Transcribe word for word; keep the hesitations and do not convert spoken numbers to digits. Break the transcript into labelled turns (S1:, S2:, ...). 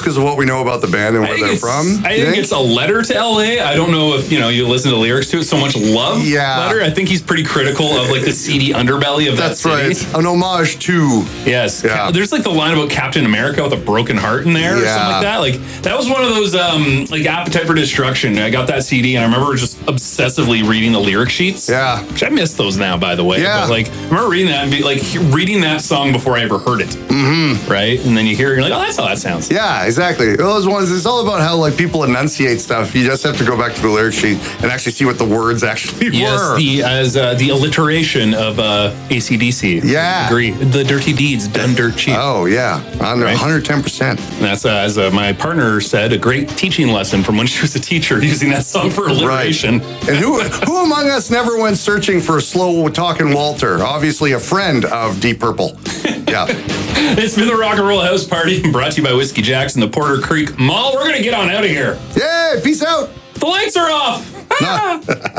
S1: because of what we know about the band and where they're from?
S2: I think, think it's a letter to L A. I don't know if, you know, you listen to the lyrics to it, so much love
S1: yeah.
S2: letter. I think he's pretty critical of like the seedy underbelly of
S1: That's
S2: that city.
S1: right. An homage to.
S2: Yes.
S1: Yeah.
S2: There's like the line about Captain America with a broken heart in there
S1: yeah.
S2: or something like that. Like that was one of those um, like Appetite for Destruction. I got that C D and I remember just obsessively reading the lyric sheets.
S1: Yeah.
S2: Which I miss those now, by the way.
S1: Yeah.
S2: But like I remember reading that and be like reading that song before I ever heard it.
S1: Mm-hmm.
S2: Right? And then you hear it and you're like, oh, that's how that sounds.
S1: Yeah, exactly. Those ones, it's all about how like people enunciate stuff. You just have to go back to the lyric sheet and actually see what the words actually
S2: yes,
S1: were.
S2: The, as uh, the alliteration of uh, A C D C.
S1: Yeah.
S2: Agree. The dirty deeds done dirt cheap.
S1: Oh, yeah. On right? one hundred ten percent.
S2: And that's, uh, as uh, my partner said, a great teaching lesson from when she was a teacher using that song for alliteration.
S1: Right. And who, who among us never went searching for slow talking Walter? Obviously a friend of Deep Purple. Yeah.
S2: It's been the Rock and Roll House Party, brought to you by Whiskey Jacks and the Porter Creek Mall. We're going to get on out of here.
S1: Yay, peace out.
S2: The lights are off.